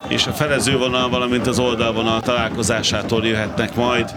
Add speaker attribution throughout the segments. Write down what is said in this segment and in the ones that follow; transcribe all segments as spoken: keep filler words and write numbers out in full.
Speaker 1: és a felezővonal, valamint az oldalvonal találkozásától jöhetnek majd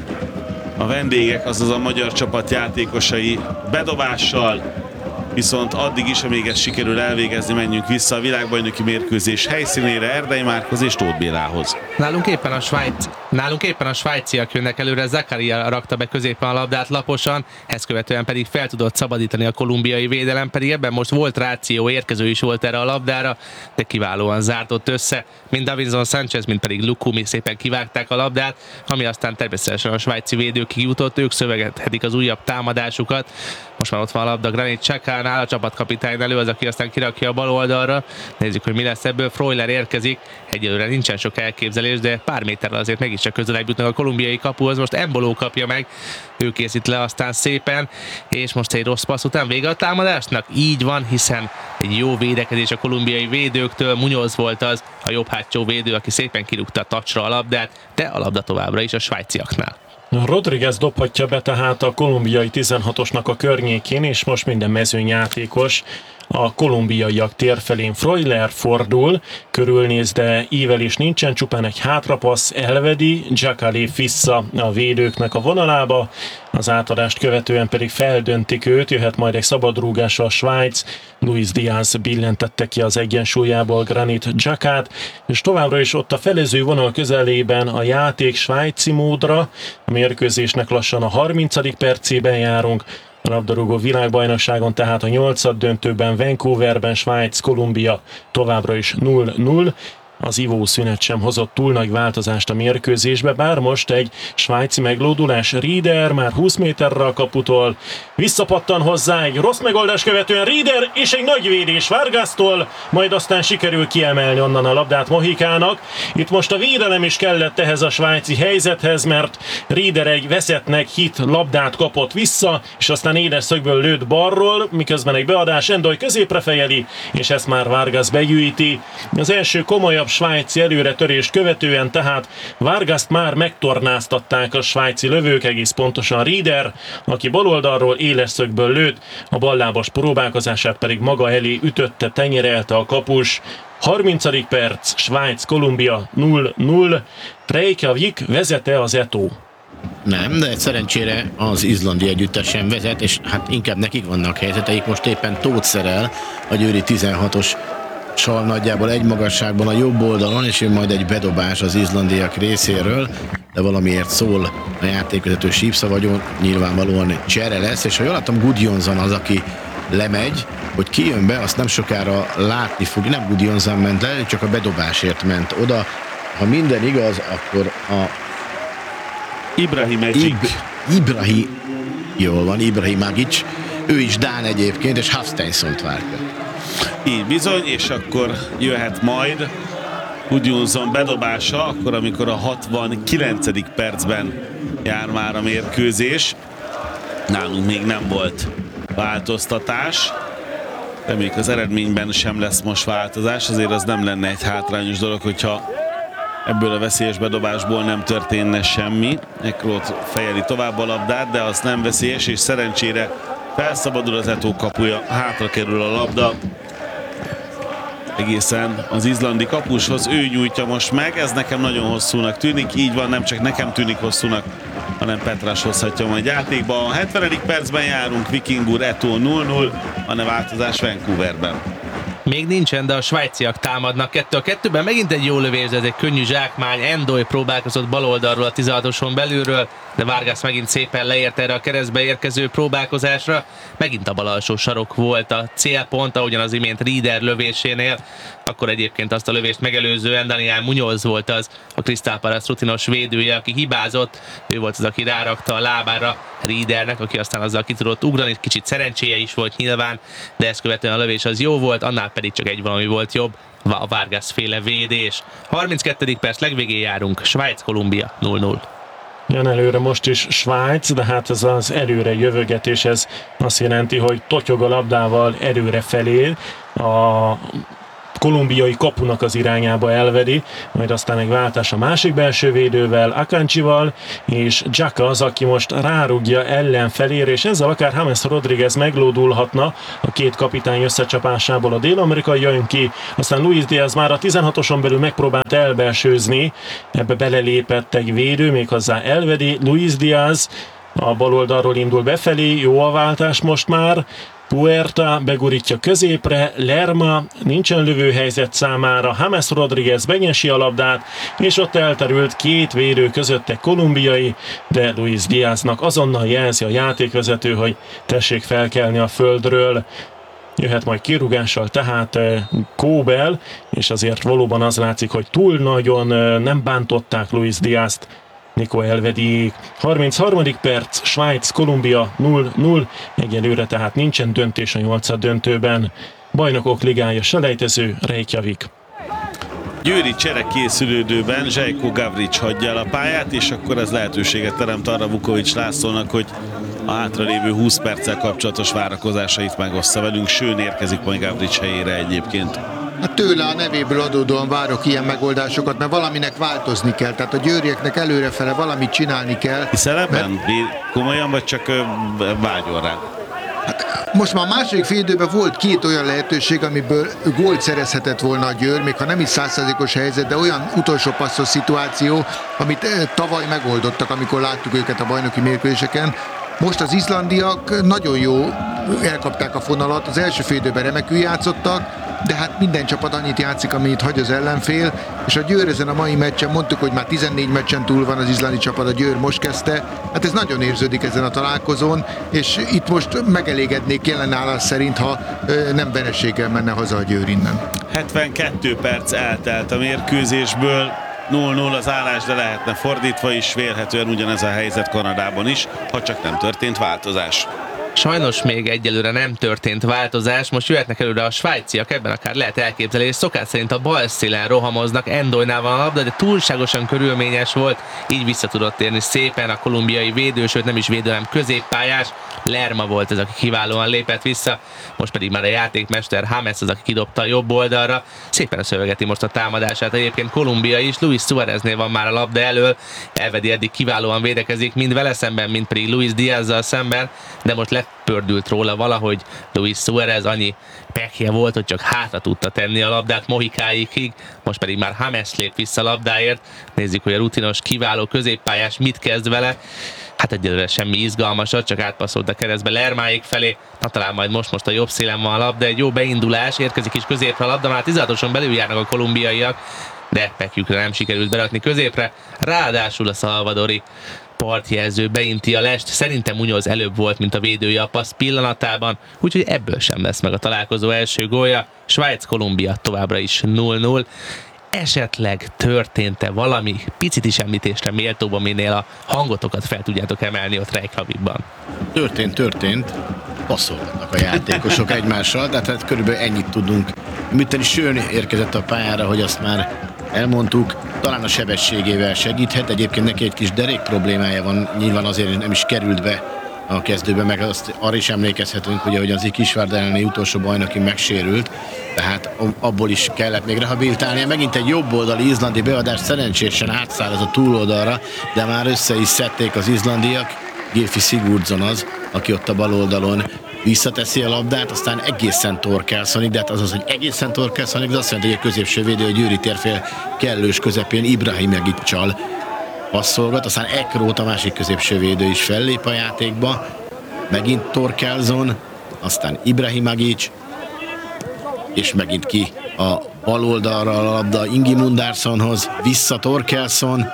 Speaker 1: a vendégek, azaz a magyar csapat játékosai bedobással, viszont addig is, amíg ezt sikerül elvégezni, menjünk vissza a világbajnoki mérkőzés helyszínére, Erdei Márkhoz és Tóth Bélához.
Speaker 2: Nálunk éppen a Svájc, nálunk éppen a svájciak jönnek előre, Zakaria rakta be középen a labdát laposan, ezt követően pedig fel tudott szabadítani a kolumbiai védelem, pedig ebben most volt ráció, érkező is volt erre a labdára, de kiválóan zártott össze, mind Davinson Sanchez, mind pedig Lukumi szépen kivágták a labdát, ami aztán természetesen a svájci védőkig jutott, ők szövegethetik az újabb támadásukat. Most már ott van a labda Granit Xhakánál, a csapatkapitány elő, az, aki aztán kirakja a bal oldalra. Nézzük, hogy mi lesz ebből. Freuler érkezik, egyelőre nincsen sok elképzelés, de pár méterrel azért mégiscsak közelebb jutnak a kolumbiai kapuhoz. Most Embolo kapja meg, ő készít le aztán szépen, és most egy rossz passz után vége a támadásnak. Így van, hiszen egy jó védekezés a kolumbiai védőktől. Muñoz volt az, a jobb hátsó védő, aki szépen kirúgta a tacsra a labdát, de a labda továbbra is a svájciaknál.
Speaker 3: Rodriguez dobhatja be tehát a kolumbiai tizenhatosnak a környékén, és most minden mezőnyjátékos a kolumbiaiak tér felén. Freuler fordul, körülnéz, de ívelés nincsen, csupán egy hátrapassz, elvedi, Xhaka lép vissza a védőknek a vonalába, az átadást követően pedig feldöntik őt, jöhet majd egy szabadrúgásra a Svájc, Luis Diaz billentette ki az egyensúlyából Granit Xhakát, és továbbra is ott a felező vonal közelében a játék svájci módra, a mérkőzésnek lassan a harmincadik percében járunk, a labdarúgó világbajnokságon, tehát a nyolcad döntőben Vancouverben Svájc, Kolumbia továbbra is nulla nulla. Az ivószünet sem hozott túl nagy változást a mérkőzésbe, bár most egy svájci meglódulás. Rieder már húsz méterre a kaputól, visszapattan hozzá egy rossz megoldás követően Rieder, és egy nagy védés Vargastól, majd aztán sikerül kiemelni onnan a labdát Mohikának. Itt most a védelem is kellett ehhez a svájci helyzethez, mert Rieder egy veszettnek hit labdát kapott vissza, és aztán éles szögből lőtt balról, miközben egy beadás Endoy középre fejeli, és ezt már Vargas begyűjti. Az első komolyabb svájci előretörést követően tehát Vargast már megtornáztatták a svájci lövők, egész pontosan Rieder, aki baloldalról éles szögből lőtt, a ballábas próbálkozását pedig maga elé ütötte, tenyerelte a kapus. harmincadik perc, Svájc-Kolumbia nulla nulla. Reykjavik vezete az Eto'o.
Speaker 4: Nem, de szerencsére az izlandi együttes sem vezet, és hát inkább nekik vannak helyzeteik. Most éppen Tóth szerel a győri tizenhatos sal nagyjából egy magasságban a jobb oldalon, és jön majd egy bedobás az izlandiak részéről, de valamiért szól a játékvezető sípszavagyon, nyilvánvalóan csere lesz, és ha jól látom, Gudjohnsen az, aki lemegy, hogy ki jön be, azt nem sokára látni fog. Nem Gudjohnsen ment le, csak a bedobásért ment oda. Ha minden igaz, akkor a
Speaker 1: Ibrahimovic.
Speaker 4: Ib- Ibrahi, jól van, Ibrahimovic, ő is dán egyébként, és Hafsteinsson-t várja.
Speaker 1: Így bizony, és akkor jöhet majd Gudjohnsen bedobása, akkor amikor a hatvankilencedik percben jár már a mérkőzés. Nálunk még nem volt változtatás. Reméljük az eredményben sem lesz most változás, azért az nem lenne egy hátrányos dolog, hogyha ebből a veszélyes bedobásból nem történne semmi. Eklot fejeli tovább a labdát, de az nem veszélyes, és szerencsére felszabadul az Eto'o kapuja, hátra kerül a labda egészen az izlandi kapushoz, ő nyújtja most meg, ez nekem nagyon hosszúnak tűnik, így van, nem csak nekem tűnik hosszúnak, hanem Petrás hozhatja majd játékba. A hetvenedik percben járunk, Vikingur Eto'o nulla nulla, van-e változás Vancouverben?
Speaker 2: Még nincsen, de a svájciak támadnak. Kettő a kettőben megint egy jó lövés, de ez egy könnyű zsákmány. Endoy próbálkozott baloldalról a tizenhatoson belülről, de Vargas megint szépen leért erre a keresztbe érkező próbálkozásra. Megint a bal alsó sarok volt a célpont, ahogyan az imént Rieder lövésénél. Akkor egyébként azt a lövést megelőzően Daniel Muñoz volt az, a Crystal Palace rutinos védője, aki hibázott. Ő volt az, aki rárakta a lábára Riedernek, aki aztán azzal ki tudott ugrani. Kicsit szerencséje is volt nyilván, de ezt követően a lövés az jó volt, annál pedig csak egy valami volt jobb, a Vargas féle védés. harminckettedik perc, legvégén járunk, Svájc-Kolumbia nulla nulla.
Speaker 3: Jön előre most is Svájc, de hát ez az előre jövögetés, ez azt jelenti, hogy totyog a labdával előre felé. A kolumbiai kapunak az irányába elvedi, majd aztán egy váltás a másik belső védővel, Akancsival, és Xhaka az, aki most rárugja ellenfelére, és ezzel akár James Rodriguez meglódulhatna a két kapitány összecsapásából. A dél-amerikai jön ki, aztán Luis Diaz már a tizenhatoson belül megpróbált elbelsőzni, ebbe belelépett egy védő, méghozzá elvedi Luis Diaz, a bal oldalról indul befelé, jó a váltás most már, Puerta begurítja középre, Lerma nincsen lövőhelyzet számára, James Rodriguez benyesi a labdát, és ott elterült két védő közötte kolumbiai, de Luis Diaznak azonnal jelzi a játékvezető, hogy tessék felkelni a földről. Jöhet majd kirúgással tehát Kóbel, és azért valóban az látszik, hogy túl nagyon nem bántották Luis Diazt. Nico Elvedi. harmincharmadik perc, Svájc, Kolumbia nulla nulla, egyelőre tehát nincsen döntés a nyolcad döntőben. Bajnokok ligája selejtező, Reykjavik.
Speaker 1: Győri csere készülődőben Željko Gavrić hagyja el a pályát, és akkor ez lehetőséget teremt arra Vuković Lászlónak, hogy a hátralévő húsz perccel kapcsolatos várakozásait megossza velünk. Sőn érkezik majd Gavrić helyére egyébként.
Speaker 5: Hát tőle a nevéből adódóan várok ilyen megoldásokat, mert valaminek változni kell. Tehát a győrieknek előrefele valamit csinálni kell.
Speaker 1: Hiszel ebben? Mert... komolyan, vagy csak vágyol rá?
Speaker 5: Hát most már a második fél időben volt két olyan lehetőség, amiből gólt szerezhetett volna a Győr, még ha nem is száz százalékos helyzet, de olyan utolsó passzos szituáció, amit tavaly megoldottak, amikor láttuk őket a bajnoki mérkőzéseken. Most az izlandiak nagyon jó elkapták a fonalat, az első fél időben remekül játszottak, de hát minden csapat annyit játszik, amennyit hagy az ellenfél, és a Győr ezen a mai meccsen, mondtuk, hogy már tizennégy meccsen túl van az izlandi csapat, a Győr most kezdte, hát ez nagyon érződik ezen a találkozón, és itt most megelégednék jelen állás szerint, ha nem vereséggel menne haza a Győr innen.
Speaker 1: hetvenkettő perc eltelt a mérkőzésből, nulla nulla az állás, de lehetne fordítva is, vélhetően ugyanez a helyzet Kanadában is, ha csak nem történt változás.
Speaker 2: Sajnos még egyelőre nem történt változás, most jöhetnek előre a svájciak, ebben akár lehet elképzelni, és szokás szerint a bal szélen rohamoznak, Endoynál van a labda, de túlságosan körülményes volt, így vissza tudott térni szépen a kolumbiai védő, sőt nem is védő, hanem középpályás, Lerma volt ez, aki kiválóan lépett vissza, most pedig már a játékmester James az, aki kidobta a jobb oldalra, szépen szövegeti most a támadását, egyébként Kolumbia is, Luis Suáreznél van már a labda elől, Elvedi eddig kiválóan védekezik, mind vele szemben, mind pedig Luis Diazzal szemben, de most lepördült róla valahogy Luis Suárez, annyi pekje volt, hogy csak hátra tudta tenni a labdát mohikáikig, most pedig már James lép vissza a labdáért, nézzük, hogy a rutinos, kiváló középpályás mit kezd vele. Hát egyelőre semmi izgalmasat, csak átpasszolt a keresztbe Lermáig felé, na talán majd most, most a jobb szélen van a labda, egy jó beindulás, érkezik is középre a labda, már tizenhatoson belül járnak a kolumbiaiak, de pekjükre nem sikerült berakni középre, ráadásul a szalvadori partjelző beinti a lest, szerintem Muñoz előbb volt, mint a védője a passz pillanatában, úgyhogy ebből sem lesz meg a találkozó első gólja. Svájc-Kolumbia továbbra is nulla nulla. Esetleg történt-e valami picit is említésre méltóbb, aminél a hangotokat fel tudjátok emelni ott Reykjavikban?
Speaker 4: Történt, történt. Passzolgatnak a játékosok egymással, de hát körülbelül ennyit tudunk. Miután Sőn érkezett a pályára, hogy azt már elmondtuk, talán a sebességével segíthet, egyébként neki egy kis derék problémája van, nyilván azért nem is került be a kezdőbe, meg azt, arra is emlékezhetünk, ugye, hogy az Kisvárda elleni utolsó bajnoki megsérült, tehát abból is kellett még rehabilitálnia. Megint egy jobboldali izlandi beadás, szerencsésen átszáll ez a túloldalra, de már össze is szedték az izlandiak. Gylfi Sigurdsson az, aki ott a bal oldalon visszateszi a labdát, aztán egészen Torkelsonig, de hát az az, hogy egészen Torkelsonig, de azt jelenti, hogy a középső védő a Győri térfél kellős közepén Ibrahimović-csal passzolgat, aztán Ekrót, a másik középső védő is fellép a játékba, megint Torkelson, aztán Ibrahimović, és megint ki a bal oldalra a labda Ingi Mundárssonhoz, vissza Torkelson,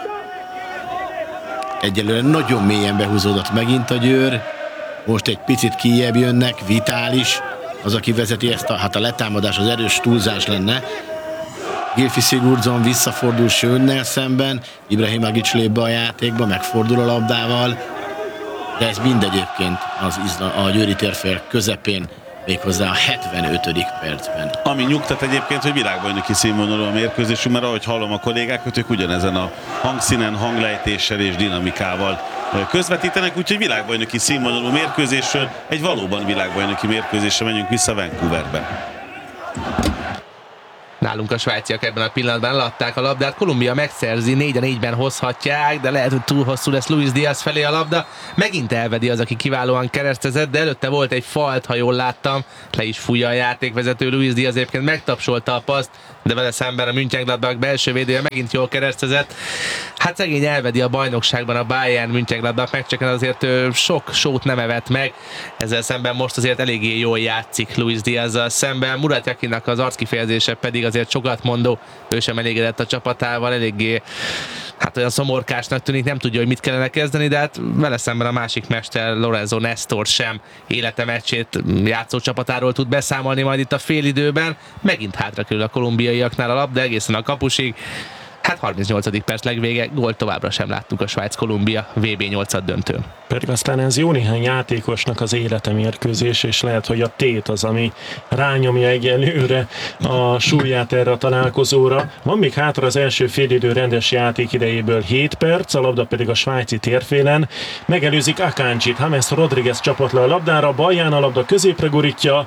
Speaker 4: egyelőre nagyon mélyen behúzódott megint a Győr, most egy picit kijjebb jönnek, Vitális az, aki vezeti ezt a, hát a letámadás az erős túlzás lenne. Gylfi Sigurdsson visszafordul Schönnel szemben, Ibrahimović lép be a játékba, megfordul a labdával, de ez mind egyébként az Izla, a Győri térfél közepén, méghozzá a hetvenötödik percben.
Speaker 1: Ami nyugtat egyébként, hogy világbajnoki színvonalú a mérkőzésünk, mert ahogy hallom a kollégákat, ők ugyanezen a hangszínen, hanglejtéssel és dinamikával közvetítenek, úgyhogy világbajnoki színvonalú mérkőzésről egy valóban világbajnoki mérkőzésre menjünk vissza Vancouverbe.
Speaker 2: Nálunk a svájciak ebben a pillanatban eladták a labdát, Kolumbia megszerzi, négy a négyben hozhatják, de lehet, hogy túl hosszú lesz Luis Diaz felé a labda. Megint elvedi az, aki kiválóan keresztezett, de előtte volt egy falt, ha jól láttam, le is fújja a játékvezető. Luis Diaz egyébként megtapsolta a paszt, de vele szemben a Mönchengladbach belső védője megint jól keresztezett. Hát szegény elvedi a bajnokságban a Bayern Mönchengladbach meccseken, azért sok sót nem evett meg, ezzel szemben most azért eléggé jól játszik Luis Diazzal szemben. Murat Yakinnak az arckifejezése pedig azért sokat mondó, ő sem elégedett a csapatával, eléggé hát olyan szomorkásnak tűnik, nem tudja, hogy mit kellene kezdeni, de hát vele szemben a másik mester, Lorenzo Nestor sem élete meccsét játszó csapatáról tud beszámolni majd itt a félidőben. Megint hátra kerül a kolumbiaiaknál a labda egészen a kapusig. Hát harmincnyolcadik perc legvége, gólt továbbra sem láttunk a Svájc-Kolumbia vé bé nyolcad döntő.
Speaker 3: Pedig aztán ez jó néhány játékosnak az élete mérkőzés, és lehet, hogy a tét az, ami rányomja egyelőre a súlyát erre a találkozóra. Van még hátra az első félidő rendes játék idejéből hét perc, a labda pedig a svájci térfélen. Megelőzik Akáncsit, James Rodriguez csapott le a labdára, balján a labda középre gurítja.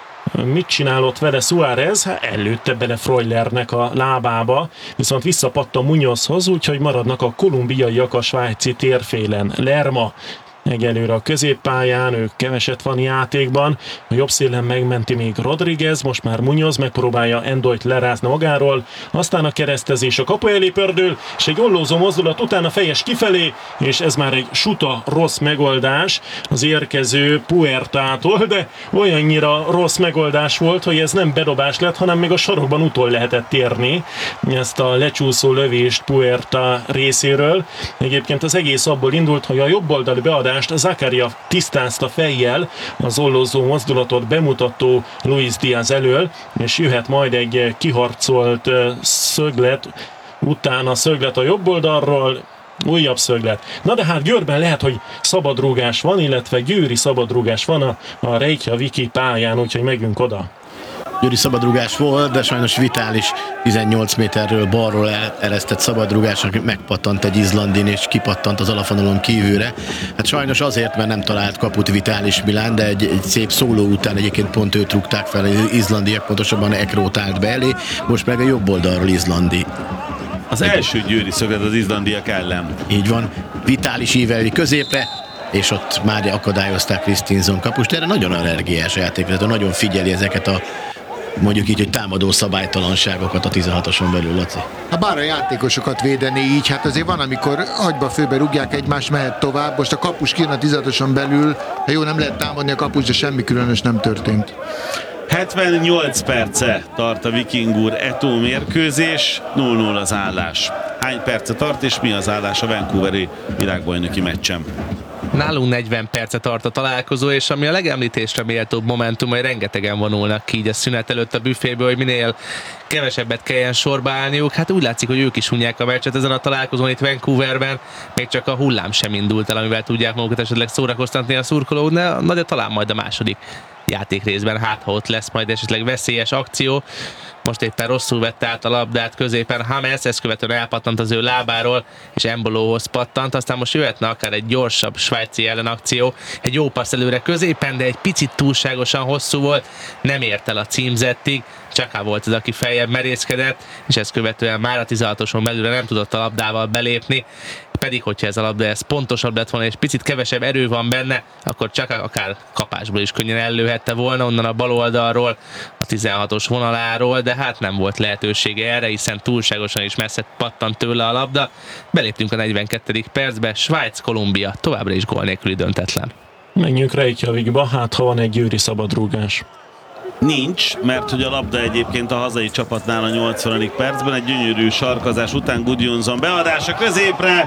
Speaker 3: Mit csinálott vele Suárez? Hát előtte bele Freulernek a lábába, viszont visszapattan Muñozhoz, úgyhogy maradnak a kolumbiaiak a svájci térfélen. Lerma egyelőre a középpályán, ők keveset van játékban, a jobb szélen megmenti még Rodriguez, most már Muñoz megpróbálja Endoyt lerázni magáról, aztán a keresztezés a kapu elé pördül, és egy ollózó mozdulat utána fejes kifelé, és ez már egy suta rossz megoldás az érkező Puertától, de olyannyira rossz megoldás volt, hogy ez nem bedobás lett, hanem még a sarokban utol lehetett érni ezt a lecsúszó lövést Puerta részéről. Egyébként az egész abból indult, hogy a jobboldali beadás Zakaria tisztázta fejjel az ollózó mozdulatot bemutató Luis Diaz elől, és jöhet majd egy kiharcolt szöglet, utána szöglet a jobb oldalról, újabb szöglet. Na de hát Győrben lehet, hogy szabadrúgás van, illetve győri szabadrúgás van a, a Reykjaviki pályán, úgyhogy megyünk oda.
Speaker 4: Győri szabadrugás volt, de sajnos vitális tizennyolc méterről balról eresztett szabadrugásnak megpattant egy izlandin, és kipattant az alapvonalon kívülre. Hát sajnos azért, mert nem talált kaput Vitális Milán, de egy, egy szép szóló után egyébként pont őt rúgták fel, az izlandiak, pontosabban Ekrót állt be elé, most meg a jobb oldalról izlandi.
Speaker 1: Az első győri szöglet az izlandiak ellen.
Speaker 4: Így van, Vitális íveli középre, és ott már akadályozták Kristinsson kapust, erre nagyon allergiás játékvezető, nagyon figyeli ezeket a mondjuk így, hogy támadó szabálytalanságokat a tizenhatoson belül, Laci.
Speaker 5: Ha bár a játékosokat védeni így, hát azért van, amikor agyba főbe rúgják egymást, mehet tovább. Most a kapus kijön a tizenhatoson belül, ha jó, nem lehet támadni a kapus, de semmi különös nem történt.
Speaker 1: hetvennyolc perce tart a Viking úr Eto mérkőzés, nulla nulla az állás. Hány perce tart, és mi az állás a Vancouveri világbajnoki meccsen?
Speaker 2: Nálunk negyven perce tart a találkozó, és ami a legemlítésre méltóbb momentum, hogy rengetegen vonulnak ki így a szünet előtt a büféből, hogy minél kevesebbet kelljen sorba állniuk. Hát úgy látszik, hogy ők is unják a meccset ezen a találkozón itt Vancouverben, még csak a hullám sem indult el, amivel tudják magukat esetleg szórakoztatni a szurkolók, de, de talán majd a második játékrészben, hát ha ott lesz majd esetleg veszélyes akció. Most éppen rosszul vette át a labdát középen James, ezt követően elpattant az ő lábáról, és Embolóhoz pattant, aztán most jöhetne akár egy gyorsabb svájci ellenakció, egy jó passz előre középen, de egy picit túlságosan hosszú volt, nem ért el a címzettig, Csaka volt az, aki feljebb merészkedett, és ezt követően már a tizenhatoson belülre nem tudott a labdával belépni, pedig hogyha ez a labda ez pontosabb lett volna, és picit kevesebb erő van benne, akkor csak akár kapásból is könnyen ellőhette volna onnan a bal oldalról, a tizenhatos vonaláról, de hát nem volt lehetősége erre, hiszen túlságosan is messze pattant tőle a labda. Beléptünk a negyvenkettedik percbe, Svájc-Kolumbia továbbra is gól nélküli döntetlen.
Speaker 3: Menjünk Reykjavikba, hát ha van egy győri szabadrúgás.
Speaker 1: Nincs, mert hogy a labda egyébként a hazai csapatnál a nyolcvanadik percben egy gyönyörű sarkazás után Gudjonsson beadása középre,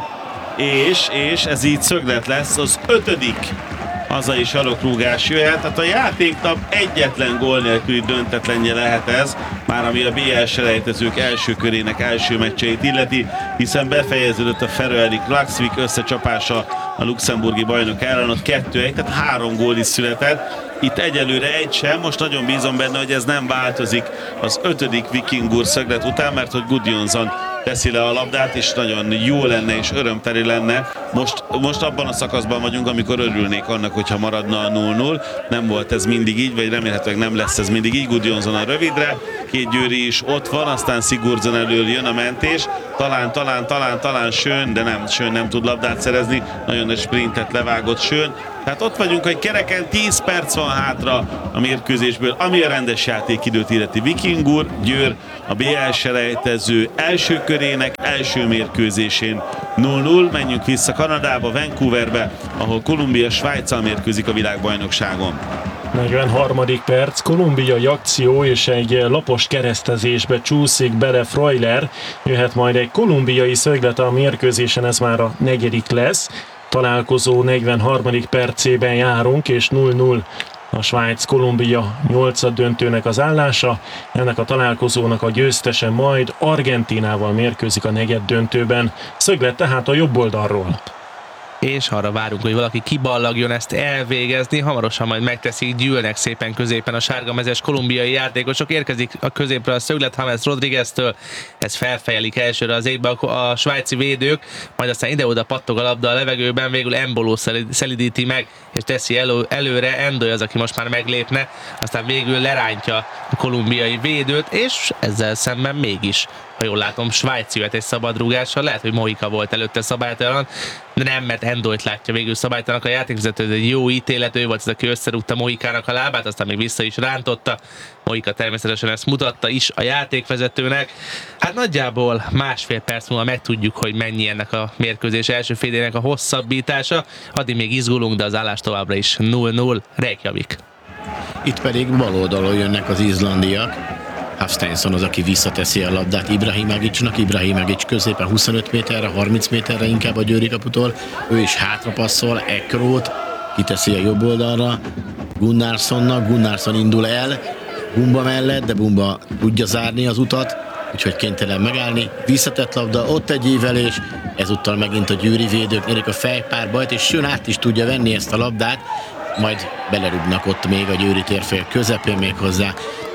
Speaker 1: és, és ez így szöglet lesz, az ötödik hazai sarokrúgás jöhet, tehát a játéknap egyetlen gól nélküli döntetlenje lehet ez, már ami a bé el selejtezők első körének első meccseit illeti, hiszen befejeződött a Faroe Klaksvik összecsapása a luxemburgi bajnok ellen, ott kettő egy, tehát három gól is született. Itt egyelőre egy sem, most nagyon bízom benne, hogy ez nem változik az ötödik Viking úr szöglet után, mert hogy Gudjonsson teszi le a labdát, és nagyon jó lenne és örömteli lenne Most, most abban a szakaszban vagyunk, amikor örülnék annak, hogyha maradna a nulla nulla. Nem volt ez mindig így, vagy remélhetőleg nem lesz ez mindig így. Gudjonson a rövidre, két győri is ott van, aztán Sigurdsson elől jön a mentés. Talán, talán, talán, talán Schön, de nem, Schön nem tud labdát szerezni. Nagyon egy sprintet levágott Schön. Tehát ott vagyunk, hogy kereken tíz perc van hátra a mérkőzésből, ami a rendes játékidőt illeti. Viking úr, Győr a bé el selejtező első körének első mérkőzésén nulla nulla. Menjünk vissza Kanadába, Vancouverbe, ahol Kolumbia Svájccal mérkőzik a világbajnokságon.
Speaker 3: negyvenharmadik perc, kolumbiai akció, és egy lapos keresztezésbe csúszik bele Freuler. Jöhet majd egy kolumbiai szöglet a mérkőzésen, ez már a negyedik lesz. Találkozó negyvenharmadik percében járunk, és nulla nulla a Svájc-Kolumbia nyolcad döntőnek az állása. Ennek a találkozónak a győztese majd Argentínával mérkőzik a negyed döntőben. Szöglet tehát a jobb oldalról.
Speaker 2: És arra várunk, hogy valaki kiballagjon ezt elvégezni, hamarosan majd megteszik, gyűlnek szépen középen a sárgamezes kolumbiai játékosok, érkezik a középre a szöglet James Rodrigueztől, ez felfejelik elsőre az égbe a, a svájci védők, majd aztán ide-oda pattog a labda a levegőben, végül Embolo szelidíti meg, és teszi elő, előre, Endoy az, aki most már meglépne, aztán végül lerántja a kolumbiai védőt, és ezzel szemben mégis, ha jól látom, svájci jöhet egy szabadrúgással, lehet, hogy Moika volt előtte szabálytalan, de nem, mert Endoyt látja végül szabálytalanak a játékvezető, egy jó ítélet, ő volt az, aki összerúgta Moikának a lábát, aztán még vissza is rántotta. Moika természetesen ezt mutatta is a játékvezetőnek. Hát nagyjából másfél perc múlva megtudjuk, hogy mennyi ennek a mérkőzés első félidejének a hosszabbítása. Addig még izgulunk, de az állás továbbra is nulla nulla. Reykjavik.
Speaker 4: Itt pedig bal oldalon jönnek az izlandiak. Hafsteinsson az, aki visszateszi a labdát Ibrahimovićnak, Ibrahimović középen huszonöt méterre, harminc méterre inkább a győri kaputól, ő is hátra passzol, Ekrót kiteszi a jobb oldalra, Gunnarssonnak, Gunnarsson indul el Bumba mellett, de Bumba tudja zárni az utat, úgyhogy kénytelen megállni, visszatett labda, ott egy ívelés, ezúttal megint a győri védők nyerik a fejpárbajt, és Schön át is tudja venni ezt a labdát, majd belerúgnak ott még a győri térfél közepén még hozzá.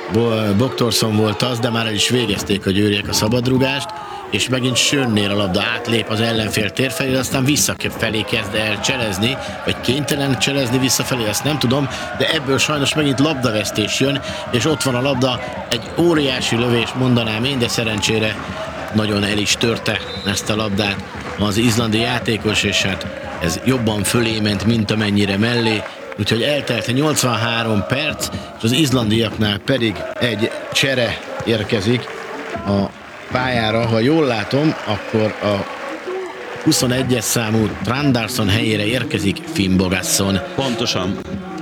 Speaker 4: Boktorsson volt az, de már el is végezték a győriek a szabadrugást, és megint Schönnél a labda átlép az ellenfél térfelé, aztán visszafelé kezd el cselezni, vagy kénytelen cselezni visszafelé, ezt nem tudom, de ebből sajnos megint labdavesztés jön, és ott van a labda, egy óriási lövés mondanám én, de szerencsére nagyon el is törte ezt a labdát az izlandi játékos, és hát ez jobban fölé ment, mint amennyire mellé. Úgyhogy eltelt nyolcvanhárom perc, és az izlandiaknál pedig egy csere érkezik a pályára. Ha jól látom, akkor a huszonegyes számú Trandarsson helyére érkezik Finnbogason.
Speaker 1: Pontosan.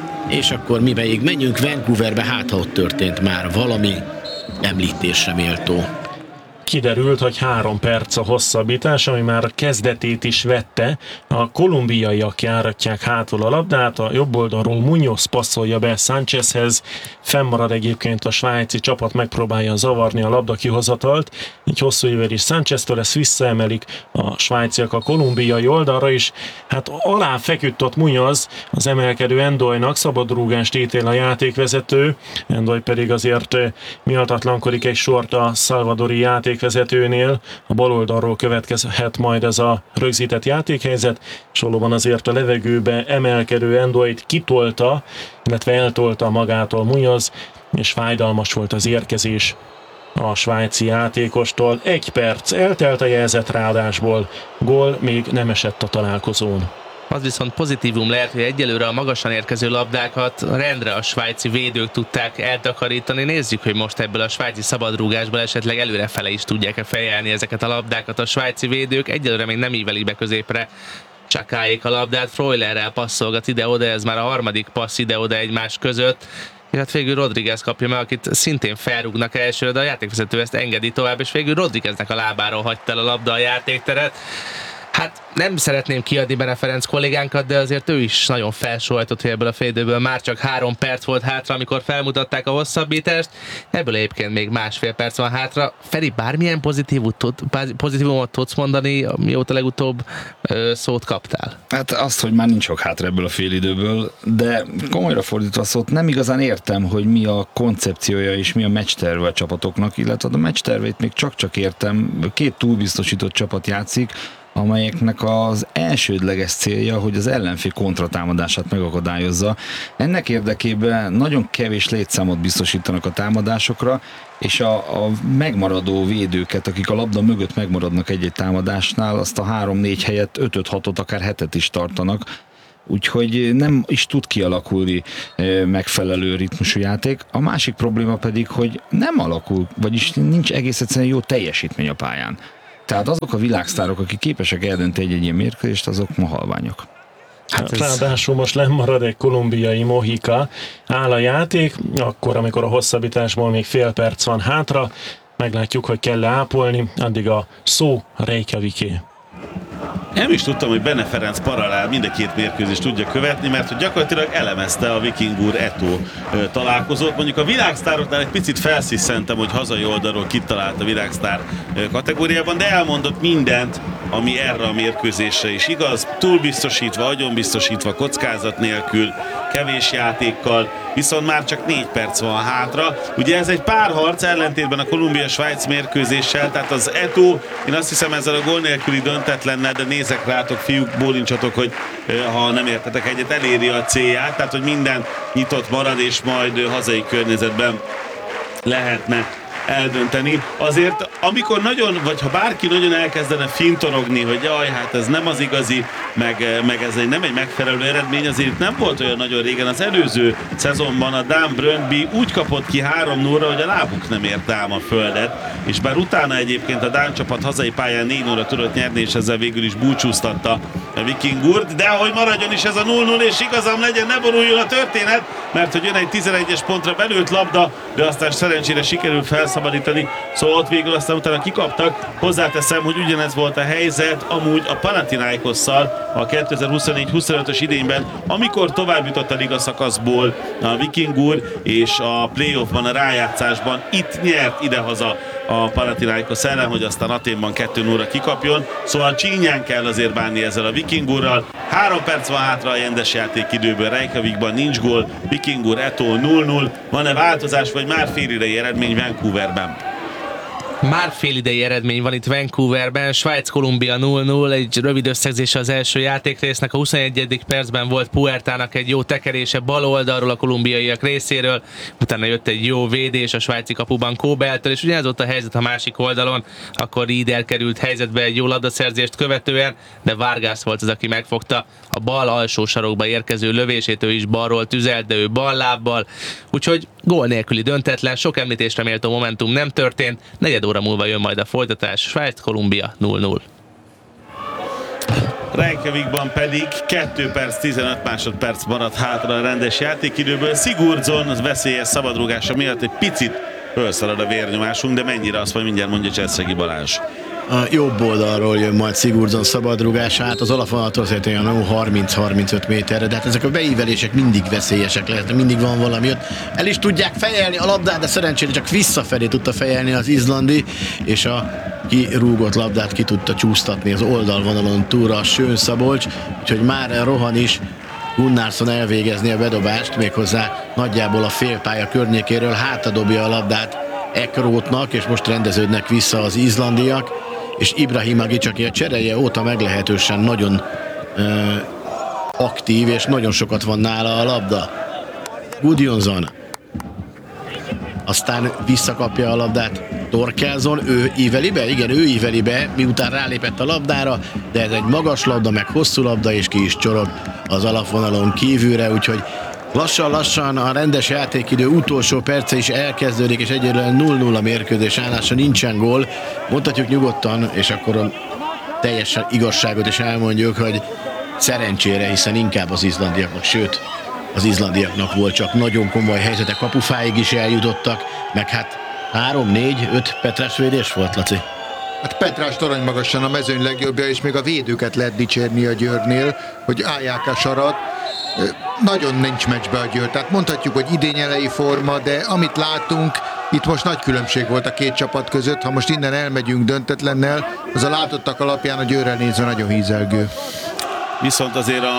Speaker 4: És akkor mi pedig menjünk Vancouverbe, hát ha ott történt már valami említésre méltó.
Speaker 3: Kiderült, hogy három perc a hosszabbítás, ami már kezdetét is vette. A kolumbiaiak járatják hátul a labdát, a jobb oldalról Munoz passzolja be Sánchezhez, fennmarad egyébként a svájci csapat, megpróbálja zavarni a labda kihozatalt, így hosszú ével is Sáncheztől, ezt visszaemelik a svájciak a kolumbiai oldalra is. Hát alá feküdt ott Munoz az emelkedő Endoynak, szabadrúgást ítél a játékvezető, Endoy pedig azért méltatlankodik egy sort a szalvadori játék vezetőnél, a bal oldalról következhet majd ez a rögzített játékhelyzet, és valóban azért a levegőbe emelkedő Endoyt kitolta, illetve eltolta magától Munoz, és fájdalmas volt az érkezés a svájci játékostól. Egy perc eltelt a jelzett ráadásból, gól még nem esett a találkozón.
Speaker 2: Az viszont pozitívum lehet, hogy egyelőre a magasan érkező labdákat rendre a svájci védők tudták eltakarítani. Nézzük, hogy most ebből a svájci szabadrúgásból esetleg előrefele is tudják-e fejelni ezeket a labdákat a svájci védők. Egyelőre még nem ívelik be középre Csakáék a labdát, Freulerrel passzolgat ide-oda, ez már a harmadik passz ide-oda egymás között. És hát végül Rodriguez kapja meg, akit szintén felrúgnak elsőre, de a játékvezető ezt engedi tovább, és végül Rodrigueznek a lábáról hagyta el a labda a játékteret. Hát nem szeretném kiadni Bene Ferenc kollégánkat, de azért ő is nagyon felsóhajtott, hogy ebből a félidőből már csak három perc volt hátra, amikor felmutatták a hosszabbítást. Ebből egyébként még másfél perc van hátra. Feri, bármilyen pozitívumot tudsz mondani, mióta legutóbb ö, szót kaptál?
Speaker 6: Hát azt, hogy már nincs sok hátra ebből a félidőből, de komolyra fordítva szót nem igazán értem, hogy mi a koncepciója és mi a meccsterve a csapatoknak, illetve a meccstervét még csak-csak értem. Két túlbiztosított csapat játszik, amelyeknek az elsődleges célja, hogy az ellenfél kontratámadását megakadályozza. Ennek érdekében nagyon kevés létszámot biztosítanak a támadásokra, és a, a megmaradó védőket, akik a labda mögött megmaradnak egy-egy támadásnál, azt a három-négy helyett ötöt-hatot, akár hetet is tartanak, úgyhogy nem is tud kialakulni megfelelő ritmusú játék. A másik probléma pedig, hogy nem alakul, vagyis nincs egész egyszerűen jó teljesítmény a pályán. Tehát azok a világsztárok, akik képesek eldönteni egy-egy ilyen mérkőzést, azok ma halványok.
Speaker 3: Hát ráadásul most lemarad egy kolumbiai mohika, áll a játék, akkor, amikor a hosszabbításból még fél perc van hátra, meglátjuk, hogy kell ápolni, addig a szó Reykjaviké.
Speaker 1: Nem is tudtam, hogy Bene Ferenc paralel mind a két mérkőzést tudja követni, mert hogy gyakorlatilag elemezte a Vikingur Eto'o találkozót. Mondjuk a világsztároknál egy picit felsziszentem, hogy hazai oldalról kitalált a világsztár kategóriában, de elmondott mindent, ami erre a mérkőzésre is igaz. Túlbiztosítva, agyonbiztosítva, kockázat nélkül, kevés játékkal, viszont már csak négy perc van hátra. Ugye ez egy párharc ellentétben a Kolumbia-Svájc mérkőzéssel, tehát az Eto'o, én azt hiszem ezzel a gól nélküli döntetlennel, de nézek rátok, fiúk, bólincsatok, hogy ha nem értetek egyet, eléri a célját, tehát hogy minden nyitott marad, és majd hazai környezetben lehetne eldönteni. Azért, amikor nagyon, vagy ha bárki nagyon elkezdene fintorogni, hogy jaj, hát ez nem az igazi, meg, meg ez egy, nem egy megfelelő eredmény, azért nem volt olyan nagyon régen. Az előző szezonban a Dán Brøndby úgy kapott ki három nulla, hogy a lábuk nem ért ám a földet, és bár utána egyébként a dán csapat hazai pályán négy nulla tudott nyerni, és ezzel végül is búcsúztatta a Vikingurt, de hogy maradjon is ez a nulla nulla, és igazam legyen, ne boruljon a történet, mert hogy jön egy tizenegyes pontra belőtt labda, de aztán szerencsére sikerült felszabadítani, szóval ott végül aztán utána kikaptak. Hozzáteszem, hogy ugyanez volt a helyzet amúgy a Panathinaikosszal a kétezer-huszonnégy huszonötös idényben, amikor tovább jutott a liga szakaszból a Vikingur, és a playoffban, a rájátszásban itt nyert idehaza a Panathinaikos ellen, hogy aztán Athénban kettő nulla kikapjon. Szóval csínyán kell azért bánni ezzel a Vikingurral. Három perc van hátra a rendes játékidőből, Reykjavikban nincs gól, Vikingur Eto'o nulla nulla. Van-e változás, vagy már félidei eredmény Vancouverben?
Speaker 2: Már félidei eredmény van itt Vancouverben, Svájc-Kolumbia nulla nulla, egy rövid összegzése az első játékrésznek, a huszonegyedik percben volt Puertának egy jó tekerése bal oldalról a kolumbiaiak részéről, utána jött egy jó védés a svájci kapuban Kóbeltől, és ugyanez volt a helyzet a másik oldalon, akkor Rieder került helyzetbe egy jó labdaszerzést követően, de Vargas volt az, aki megfogta a bal alsó sarokba érkező lövését, ő is balról tüzelt, de ő bal lábbal, úgyhogy gól nélküli döntetlen, sok említésre méltó momentum nem történt, negyed óra múlva jön majd a folytatás, Svájc-Kolumbia nulla nulla.
Speaker 1: Reykjavikban pedig kettő perc tizenöt másodperc maradt hátra a rendes játékidőből. Sigurdsson veszélyes szabadrúgása miatt egy picit fölszalad a vérnyomásunk, de mennyire, azt majd mindjárt mondja Cserszegi Balázs.
Speaker 4: A jobb oldalról jön majd Sigurdsson szabadrugás, hát az alapvonattól azért olyan harminc-harmincöt méterre, de hát ezek a beívelések mindig veszélyesek lehetnek, mindig van valami ott. El is tudják fejelni a labdát, de szerencsére csak visszafelé tudta fejelni az izlandi, és a kirúgott labdát ki tudta csúsztatni az oldalvonalon túlra a Schön Szabolcs, úgyhogy már rohan is Gunnarsson elvégezni a bedobást, méghozzá nagyjából a félpálya környékéről, hátadobja a labdát Ekrótnak, és most rendeződnek vissza az izlandiak, és Ibrahimovic, aki a cseréje óta meglehetősen nagyon ö, aktív, és nagyon sokat van nála a labda. Gudjonsson aztán visszakapja a labdát Torkelson, ő íveli be, igen, ő íveli be, miután rálépett a labdára, de ez egy magas labda, meg hosszú labda, és ki is csorog az alapvonalon kívülre, úgyhogy lassan-lassan a rendes játékidő utolsó perce is elkezdődik, és egyelőre nulla nulla mérkőzés állása, nincsen gól. Mondhatjuk nyugodtan, és akkor a teljes igazságot is elmondjuk, hogy szerencsére, hiszen inkább az izlandiaknak, sőt, az izlandiaknak volt csak nagyon komoly helyzetek, kapufáig is eljutottak, meg hát három, négy, öt Petrás védés volt, Laci.
Speaker 5: Hát Petrás torony magasan a mezőny legjobbja, és még a védőket lehet dicsérni a Győrnél, hogy állják a sarat. Nagyon nincs meccsbe a Győr, tehát mondhatjuk, hogy idényelei forma, de amit látunk, itt most nagy különbség volt a két csapat között. Ha most innen elmegyünk döntetlennel, az a látottak alapján a Győrrel nézve nagyon hízelgő.
Speaker 1: Viszont azért a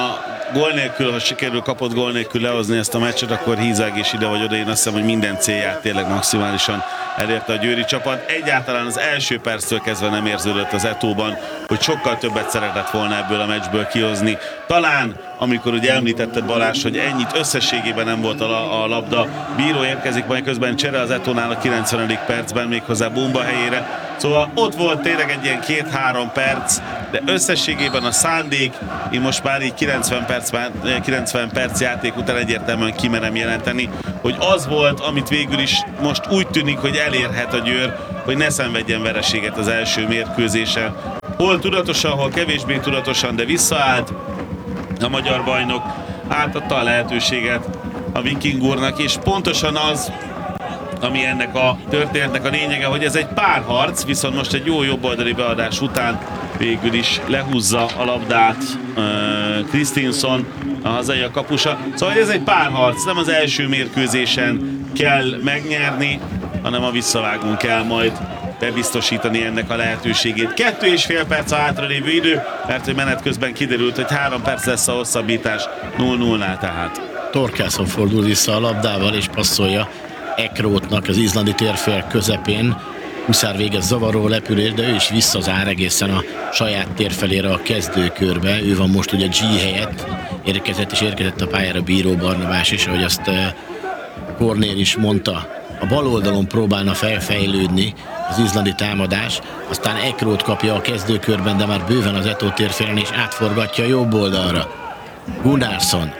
Speaker 1: gól nélkül, ha sikerül kapott gól nélkül lehozni ezt a meccset, akkor hízág és ide vagy oda. Én azt hiszem, hogy minden célját tényleg maximálisan elérte a győri csapat. Egyáltalán az első perctől kezdve nem érződött az Etóban, hogy sokkal többet szeretett volna ebből a meccsből kihozni. Talán, amikor ugye említetted Balázs, hogy ennyit összességében nem volt a, a labda, bíró érkezik, majd közben csere az Etónál a kilencvenedik percben, méghozzá Bumba helyére. Szóval ott volt tényleg egy ilyen két-három perc, de összességében a szándék, én most már így kilencven perc, kilencven perc játék után egyértelműen kimerem jelenteni, hogy az volt, amit végül is most úgy tűnik, hogy elérhet a Győr, hogy ne szenvedjen vereséget az első mérkőzésen. Hol tudatosan, hol kevésbé tudatosan, de visszaállt a magyar bajnok, átadta a lehetőséget a Viking úrnak, és pontosan az, ami ennek a történetnek a lényege, hogy ez egy párharc, viszont most egy jó jobboldali beadás után végül is lehúzza a labdát uh, Kristinsson, a hazai a kapusa. Szóval ez egy párharc, nem az első mérkőzésen kell megnyerni, hanem a visszavágón kell majd bebiztosítani ennek a lehetőségét. Kettő és fél perc a hátralévő idő, mert hogy menet közben kiderült, hogy három perc lesz a hosszabbítás, nulla nullnál tehát.
Speaker 4: Torkelson fordul vissza a labdával és passzolja Ekrótnak az izlandi térfél közepén. Huszár végez zavaró lepülés, de ő is visszazár egészen a saját térfelére a kezdőkörbe. Ő van most ugye G helyett, érkezett és érkezett a pályára Bíró Barnabás is, ahogy azt Kornél is mondta. A bal oldalon próbálna felfejlődni az izlandi támadás, aztán Ekrót kapja a kezdőkörben, de már bőven az Etó térfélen, és átforgatja jobb oldalra. Gunnarsson.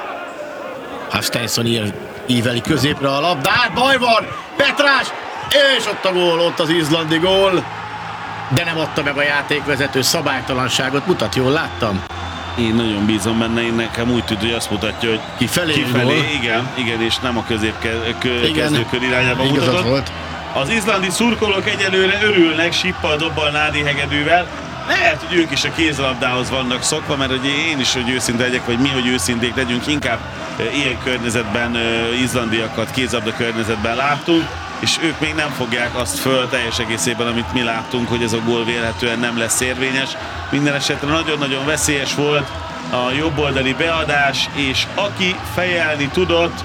Speaker 4: Hafsteinsson ír íveli középre a labdát, baj van, Petrás, és ott a gól, ott az izlandi gól, de nem adta meg a játékvezető, szabálytalanságot mutat, jól láttam?
Speaker 1: Én nagyon bízom benne, én nekem úgy tűnt, hogy azt mutatja, hogy
Speaker 4: kifelé,
Speaker 1: kifelé igen, igen, és nem a középkezdőkör irányába mutatott.
Speaker 4: Volt.
Speaker 1: Az izlandi szurkolók egyelőre örülnek, sippal, dobbal, nádi hegedűvel. Lehet, hogy ők is a kézlabdához vannak szokva, mert ugye én is, hogy őszinte legyek, vagy mi, hogy őszinték legyünk, inkább e, ilyen környezetben e, izlandiakat kézlabda környezetben láttunk, és ők még nem fogják azt föl teljes egészében, amit mi láttunk, hogy ez a gól vélhetően nem lesz érvényes. Minden esetre nagyon-nagyon veszélyes volt a jobboldali beadás, és aki fejelni tudott,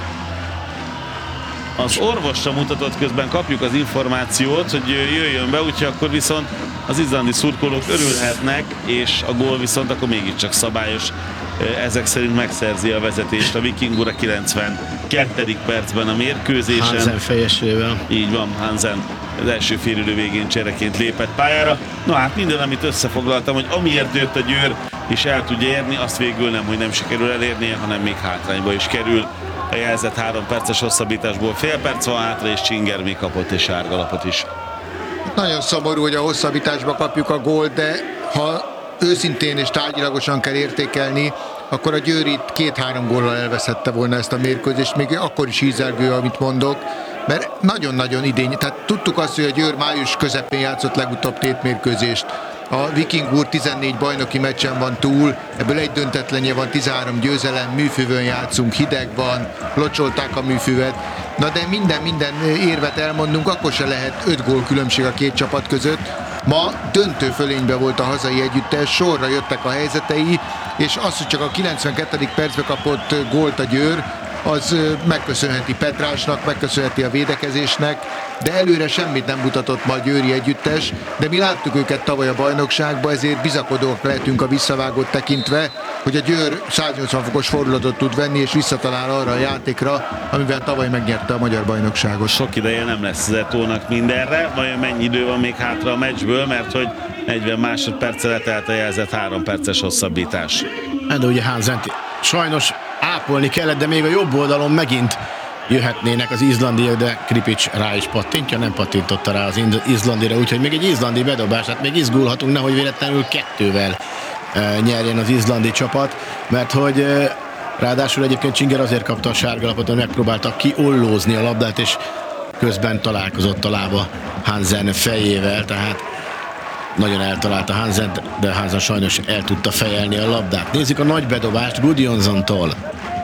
Speaker 1: az orvosra mutatott, közben kapjuk az információt, hogy jöjjön be, úgyhogy akkor viszont az izlandi szurkolók örülhetnek, és a gól viszont akkor mégiscsak szabályos. Ezek szerint megszerzi a vezetést a Viking úr a kilencvenkettedik percben a mérkőzésen.
Speaker 4: Hansen fejesével.
Speaker 1: Így van, Hansen az első félidő végén csereként lépett pályára. Na hát minden, amit összefoglaltam, hogy amiért jött a Győr, és el tudja érni, azt végül nem, hogy nem sikerül elérnie, hanem még hátrányba is kerül. A jelzett három perces hosszabbításból fél perc van hátra, és Csinger még kapott egy sárgalapot is.
Speaker 5: Nagyon szomorú, hogy a hosszabbításba kapjuk a gólt, de ha őszintén és tárgyilagosan kell értékelni, akkor a Győr itt két-három góllal elveszette volna ezt a mérkőzést, még akkor is hízelgő, amit mondok, mert nagyon-nagyon idény. Tehát tudtuk azt, hogy a Győr május közepén játszott legutóbb tétmérkőzést. A Viking úr tizennégy bajnoki meccsen van túl, ebből egy döntetlenje van, tizenhárom győzelem, műfűvön játszunk, hideg van, locsolták a műfűvet. Na de minden, minden érvet elmondunk, akkor se lehet öt gól különbség a két csapat között. Ma döntő fölényben volt a hazai együttes, sorra jöttek a helyzetei, és az, hogy csak a kilencvenkettedik percbe kapott gólt a Győr, az megköszönheti Petrásnak, megköszönheti a védekezésnek, de előre semmit nem mutatott ma a győri együttes, de mi láttuk őket tavaly a bajnokságban, ezért bizakodók lehetünk a visszavágót tekintve, hogy a Győr száznyolcvan fokos fordulatot tud venni, és visszatalál arra a játékra, amivel tavaly megnyerte a magyar bajnokságot.
Speaker 1: Sok ideje nem lesz az Etónak mindenre, vajon mennyi idő van még hátra a meccsből, mert hogy negyven másodperccel letelt a jelzett három perces hosszabbítás.
Speaker 4: De ugye Hansent sajnos ápolni kellett, de még a jobb oldalon megint jöhetnének az izlandiak, de Kripics rá is pattintja, nem pattintotta rá az izlandira, úgyhogy még egy izlandi bedobás, hát még izgulhatunk, nehogy véletlenül kettővel e, nyerjen az izlandi csapat, mert hogy e, ráadásul egyébként Csinger azért kapta a sárgalapot, hogy megpróbálta kiollózni a labdát, és közben találkozott a lába Hansen fejével, tehát nagyon eltalálta Hansen, de Hansen sajnos el tudta fejelni a labdát. Nézzük a nagy bedobást Gudjonsontól.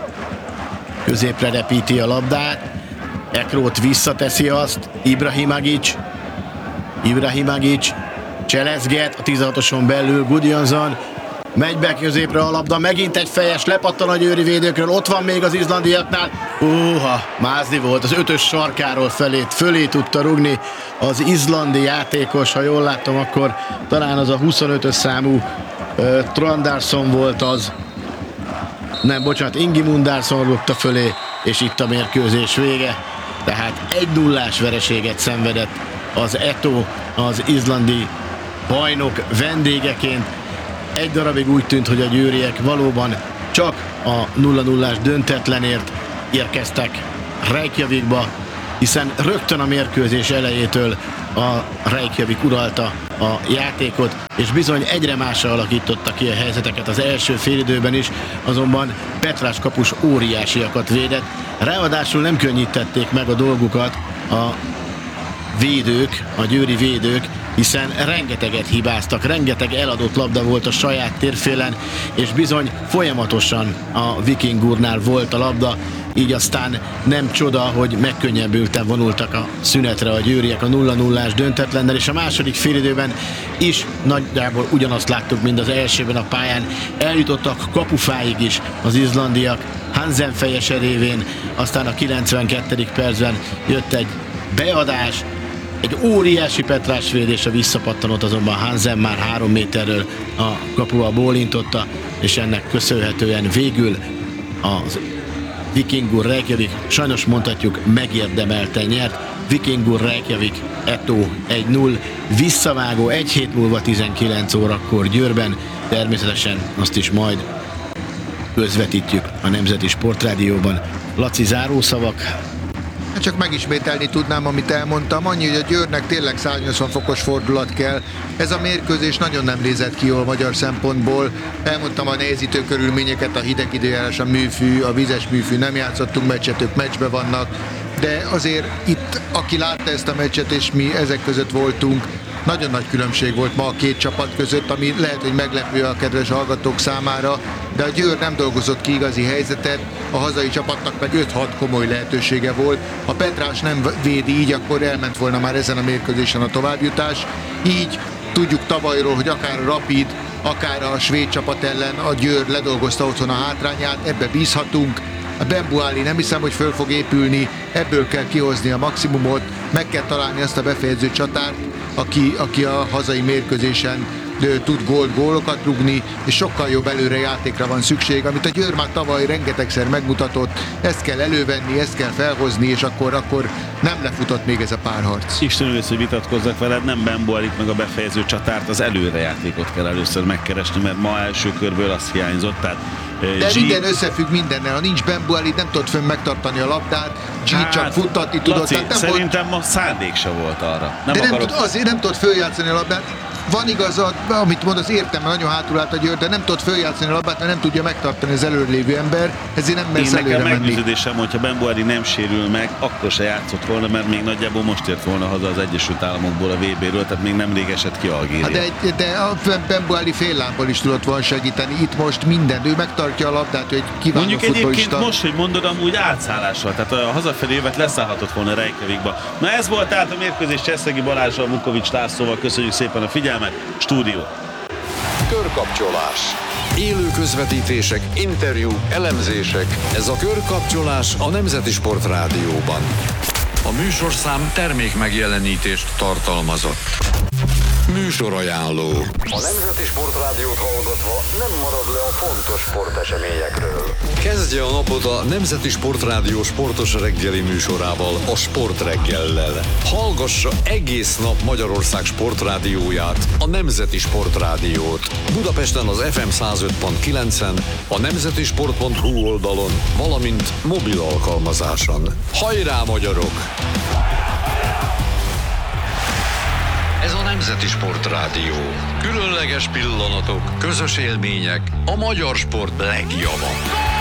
Speaker 4: Középre repíti a labdát, Ekrót visszateszi azt, Ibrahimagic, Ibrahimagic cselezget, a tizenhatoson belül Gudjonsson, Megy be középre a labda, megint egy fejes, lepattan a győri védőkről, ott van még az izlandiaknál. Uha, mázni volt, az ötös sarkáról felét, fölé tudta rugni az izlandi játékos, ha jól láttam, akkor talán az a huszonötös számú uh, Trandarsson volt az. Nem, bocsánat, Ingi Mundarsson rúgta fölé, és itt a mérkőzés vége. Tehát egy nullás vereséget szenvedett az Eto az izlandi bajnok vendégeként. Egy darabig úgy tűnt, hogy a győriek valóban csak a nulla nullás döntetlenért érkeztek Reykjavikba, hiszen rögtön a mérkőzés elejétől a Reykjavik uralta a játékot, és bizony egyre másra alakította ki a helyzeteket az első félidőben is, azonban Petrás kapus óriásiakat védett, ráadásul nem könnyítették meg a dolgukat a védők, a győri védők, hiszen rengeteget hibáztak, rengeteg eladott labda volt a saját térfélen, és bizony folyamatosan a Vikingurnál volt a labda, így aztán nem csoda, hogy megkönnyebbülten vonultak a szünetre a győriek a nulla nullás döntetlennel, és a második félidőben is nagyjából ugyanazt láttuk, mint az elsőben a pályán. Eljutottak kapufáig is az izlandiak Hansen fejese révén, aztán a kilencvenkettedik percben jött egy beadás, egy óriási Petrás védés, a visszapattanót azonban Hansen már három méterről a kapuba bólintotta, és ennek köszönhetően végül az Vikingur Reykjavik, sajnos mondhatjuk, megérdemelten nyert. Vikingur Reykjavik Eto egy null, visszavágó egy hét múlva tizenkilenc órakor Győrben, természetesen azt is majd közvetítjük a Nemzeti Sportrádióban. Laci, zárószavak?
Speaker 5: Hát csak megismételni tudnám, amit elmondtam. Annyi, hogy a Győrnek tényleg száznyolcvan fokos fordulat kell. Ez a mérkőzés nagyon nem nézett ki jól magyar szempontból. Elmondtam a nehezítő körülményeket, a hideg időjárás, a műfű, a vizes műfű, nem játszottunk meccset, ők meccsbe vannak. De azért itt, aki látta ezt a meccset, és mi ezek között voltunk, nagyon nagy különbség volt ma a két csapat között, ami lehet, hogy meglepő a kedves hallgatók számára, de a Győr nem dolgozott ki igazi helyzetet, a hazai csapatnak meg öt-hat komoly lehetősége volt. Ha Petrás nem védi így, akkor elment volna már ezen a mérkőzésen a továbbjutás. Így tudjuk tavalyról, hogy akár a Rapid, akár a svéd csapat ellen a Győr ledolgozta otthon a hátrányát, ebbe bízhatunk. A Bembuáli nem hiszem, hogy föl fog épülni, ebből kell kihozni a maximumot, meg kell találni azt a befejező csatárt, aki, aki a hazai mérkőzésen de tud gólt, gólokat rugni, és sokkal jobb előrejátékra van szükség, amit a Győr már tavaly rengetegszer megmutatott, ezt kell elővenni, ezt kell felhozni, és akkor, akkor nem lefutott még ez a párharc.
Speaker 1: Isten ősz, hogy vitatkozzak veled, nem Bembuálit meg a befejező csatárt, az előrejátékot kell először megkeresni, mert ma első körből az hiányzott, tehát
Speaker 5: de
Speaker 1: G...
Speaker 5: minden összefügg mindennel, ha nincs Bembuáli, nem tudod fönn megtartani a labdát, G hát, csak futtatni tudott.
Speaker 1: Laci,
Speaker 5: tehát nem
Speaker 1: szerintem
Speaker 5: volt...
Speaker 1: ma szándék se volt arra. Nem
Speaker 5: de
Speaker 1: akarok...
Speaker 5: nem tud, azért nem tudod följátszani a labdát. Van igazad, amit mondasz, értem, mert nagyon hátul állt a Győr, de nem tudod följátszani a labdát, mert nem tudja megtartani az előrévő ember, ezért nem mersz előre menni.
Speaker 1: Nekem meggyőződésem, hogyha Bembuáli nem sérül meg, akkor se játszott volna, mert még nagyjából most ért volna haza az Egyesült Államokból a vé béről, tehát még nemrég esett ki Algéria.
Speaker 5: Hát de, de a Bembuáli fél lábbal is tudott volna segíteni, itt most minden, ő megtartja a labdát, hogy kiváló
Speaker 1: mondjuk
Speaker 5: futballista.
Speaker 1: egyébként most, hogy mondod, amúgy átszállással, tehát a hazafelé évet leszállhatott volna Reykjavikba. Na ez volt tehát a mérkőzés Cseszegi Balázsral, Vukovics Lászlóval, köszönjük szépen a figyelmet, stúdió.
Speaker 7: Körkapcsolás. Élő közvetítések, interjúk, elemzések. Ez a Körkapcsolás a Nemzeti Sportrádióban. A műsorszám termék megjelenítést tartalmazott. Műsorajánló. A Nemzeti Sportrádiót hallgatva nem marad le a fontos sporteseményekről. Kezdje a napot a Nemzeti Sportrádió sportos reggeli műsorával, a Sportreggellel. Hallgassa egész nap Magyarország sportrádióját, a Nemzeti Sportrádiót. Budapesten az ef em száz öt pont kilencen, a nemzetisport pont hu oldalon, valamint mobil alkalmazáson. Hajrá, magyarok! Ez a Nemzeti Sportrádió. Különleges pillanatok, közös élmények, a magyar sport legjava.